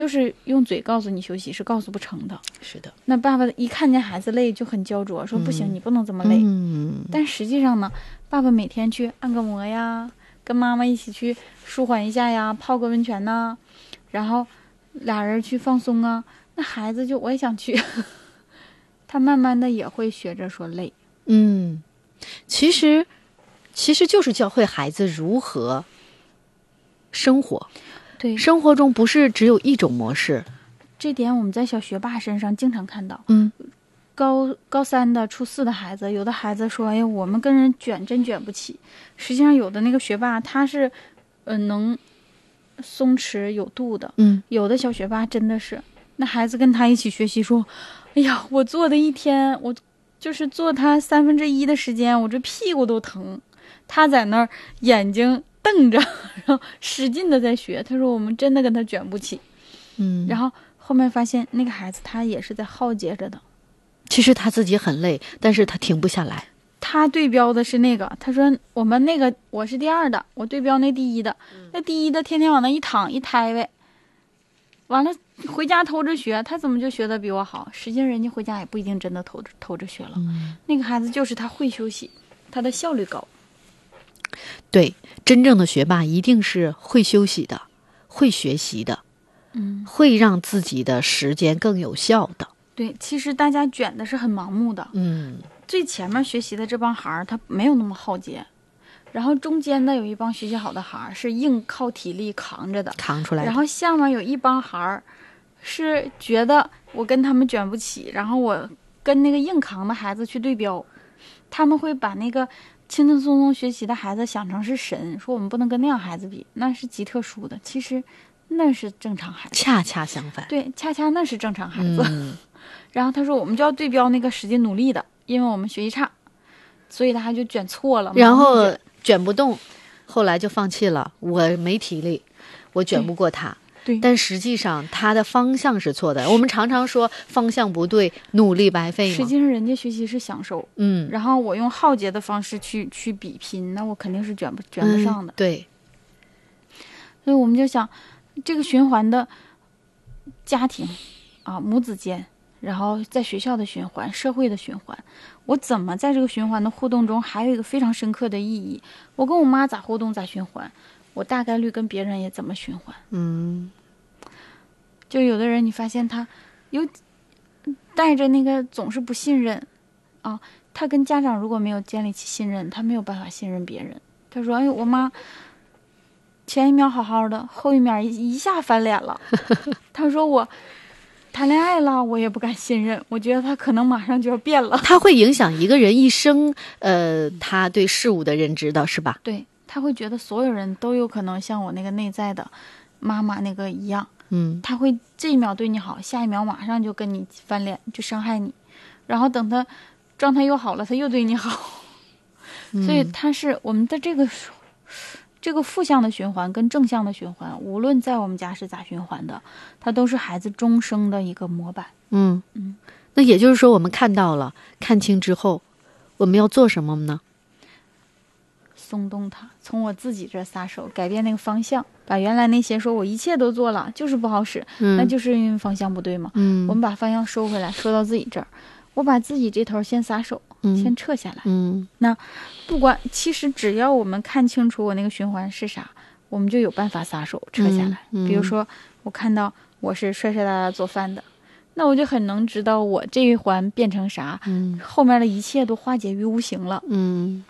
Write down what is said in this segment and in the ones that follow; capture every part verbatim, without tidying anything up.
就是用嘴告诉你休息是告诉不成的。 是的， 那爸爸一看见孩子累就很焦灼，说不行、嗯、你不能这么累、 嗯、 但实际上呢，爸爸每天去按个摩呀，跟妈妈一起去舒缓一下呀，泡个温泉呐，然后俩人去放松啊，那孩子就我也想去他慢慢的也会学着说累。 嗯，其实其实就是教会孩子如何生活。 对， 生活中不是只有一种模式， 这点我们在小学霸身上经常看到。 嗯， 高高三的、初四的孩子，有的孩子说：“哎呀，我们跟人卷真卷不起。”实际上，有的那个学霸他是，呃，能松弛有度的。 嗯， 有的小学霸真的是，那孩子跟他一起学习说：“哎呀，我做的一天，我就是做他三分之一的时间，我这屁股都疼。”他在那儿眼睛瞪着，然后使劲的在学。他说：“我们真的跟他卷不起。” 嗯， 然后后面发现那个孩子他也是在耗竭着的。 其实他自己很累，但是他停不下来。 他对标的是那个，他说我们那个我是第二的，我对标那第一的，嗯、那第一的天天往那一躺一胎呗，完了回家偷着学，他怎么就学的比我好？实际上人家回家也不一定真的偷着偷着学了。嗯、那个孩子就是他会休息，他的效率高。 对，真正的学霸一定是会休息的，会学习的， 嗯， 会让自己的时间更有效的。 对，其实大家卷的是很盲目的。 嗯， 最前面学习的这帮孩儿，他没有那么耗竭，然后中间的有一帮学习好的孩儿是硬靠体力扛着的， 扛出来的。 然后下面有一帮孩儿是觉得我跟他们卷不起，然后我跟那个硬扛的孩子去对标，他们会把那个轻轻松松学习的孩子想成是神，说我们不能跟那样孩子比，那是极特殊的。其实那是正常孩子， 恰恰相反。 对，恰恰那是正常孩子。 嗯、 然后他说我们就要对标那个使劲努力的，因为我们学习差，所以他就卷错了， 然后卷不动，后来就放弃了。我没体力，我卷不过他。 对， 但实际上他的方向是错的。我们常常说方向不对，努力白费嘛。 实际上人家学习是享受， 嗯， 然后我用耗竭的方式去去比拼，那我肯定是卷不卷不上的。 嗯、对， 所以我们就想，这个循环的家庭啊，母子间，然后在学校的循环，社会的循环，我怎么在这个循环的互动中，还有一个非常深刻的意义。我跟我妈咋互动咋循环，我大概率跟别人也怎么循环。 嗯， 就有的人你发现他有带着那个总是不信任啊，他跟家长如果没有建立起信任，他没有办法信任别人。他说：“哎，我妈前一秒好好的，后一秒一下翻脸了。”他说我谈恋爱了，我也不敢信任，我觉得他可能马上就要变了。 他会影响一个人一生，呃，他对事物的认知的，是吧？ 对，他会觉得所有人都有可能像我那个内在的妈妈那个一样。 嗯， 他会这一秒对你好，下一秒马上就跟你翻脸，就伤害你，然后等他状态又好了，他又对你好。嗯、所以他是我们的这个这个负向的循环跟正向的循环，无论在我们家是咋循环的，它都是孩子终生的一个模板。 嗯嗯， 那也就是说，我们看到了，看清之后，我们要做什么呢？ 松动它，从我自己这撒手，改变那个方向，把原来那些说我一切都做了，就是不好使， 嗯、 那就是因为方向不对嘛。 嗯， 我们把方向收回来，收到自己这儿，我把自己这头先撒手， 嗯、 先撤下来。 嗯， 那不管，其实只要我们看清楚我那个循环是啥，我们就有办法撒手撤下来。 嗯嗯、 比如说，我看到我是帅帅哒哒做饭的，那我就很能知道我这一环变成啥， 嗯、 后面的一切都化解于无形了。 嗯，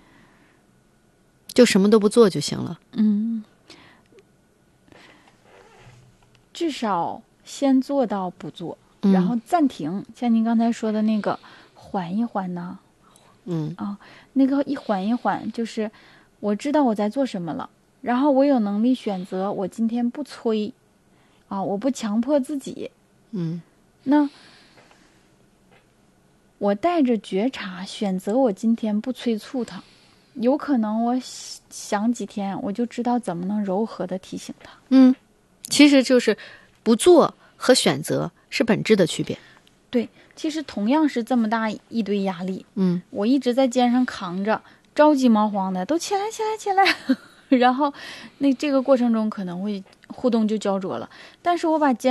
就什么都不做就行了。 嗯，至少先做到不做， 嗯、 然后暂停。像您刚才说的那个缓一缓呢， 嗯啊，那个一缓一缓，就是我知道我在做什么了，然后我有能力选择，我今天不催，啊，我不强迫自己， 嗯， 那我带着觉察选择，我今天不催促他，有可能我想几天，我就知道怎么能柔和的提醒他。 嗯，其实就是不做和选择是本质的区别。 对，其实同样是这么大一堆压力， 嗯， 我一直在肩上扛着，着急忙慌的，都起来起来起来，然后那这个过程中可能会互动就焦灼了。但是我把坚